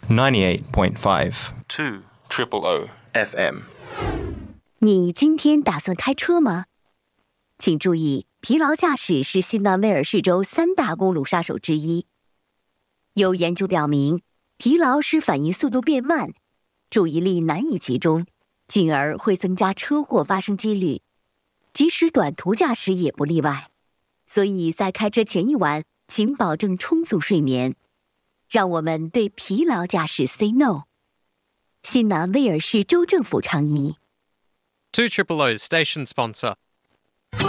98.5 2 O FM。 你今天打算开车吗？请注意，疲劳驾驶是新南威尔士州3大公路杀手之一。有研究表明，疲劳使反应速度变慢，注意力难以集中，进而会增加车祸发生几率，即使短途驾驶也不例外。所以在开车前一晚，请保证充足睡眠。让我们对疲劳驾驶 say no。 新南威尔士州政府倡议。 2 O's station sponsor.